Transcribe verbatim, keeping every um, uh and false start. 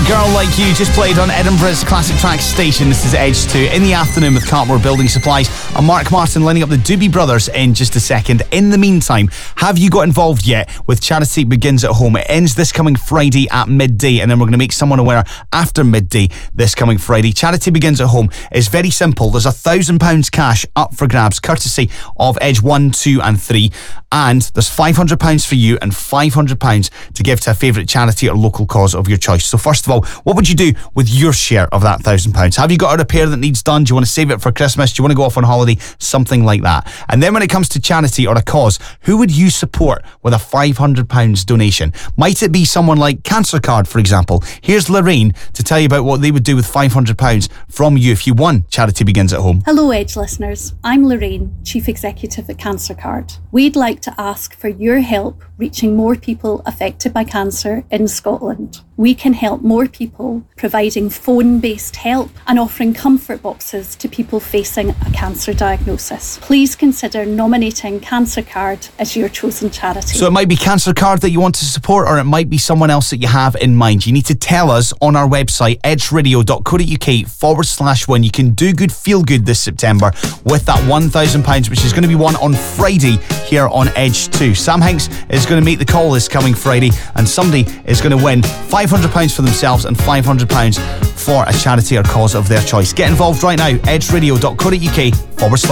Girl Like You just played on Edinburgh's Classic Tracks station. This is Edge two in the afternoon with Cartmore Building Supplies and Mark Martin lining up the Doobie Brothers in just a second. In the meantime, have you got involved yet with Charity Begins at Home? It ends this coming Friday at midday, and then we're going to make someone aware after midday this coming Friday. Charity Begins at Home is very simple. There's a thousand pounds cash up for grabs, courtesy of Edge one, two and three, and there's five hundred pounds for you and five hundred pounds to give to a favourite charity or local cause of your choice. So first of all, what would you do with your share of that thousand pounds? Have you got a repair that needs done? Do you want to save it for Christmas? Do you want to go off on holiday? Something like that. And then when it comes to charity or a cause, who would you support with a five hundred pounds donation? Might it be someone like Cancer Card, for example? Here's Lorraine to tell you about what they would do with five hundred pounds from you if you won Charity Begins at Home. Hello Edge listeners, I'm Lorraine, Chief Executive at Cancer Card. We'd like to ask for your help reaching more people affected by cancer in Scotland. We can help more people providing phone-based help and offering comfort boxes to people facing a cancer diagnosis. Please consider nominating Cancer Card as your chosen charity. So it might be Cancer Card that you want to support, or it might be someone else that you have in mind. You need to tell us on our website, edgeradio.co.uk forward slash win. You can do good, feel good this September with that one thousand pounds, which is going to be won on Friday here on Edge two. Sam Hanks is going to make the call this coming Friday, and somebody is going to win five hundred pounds for themselves and five hundred pounds for a charity or cause of their choice. Get involved right now, edgeradio.co.uk forward slash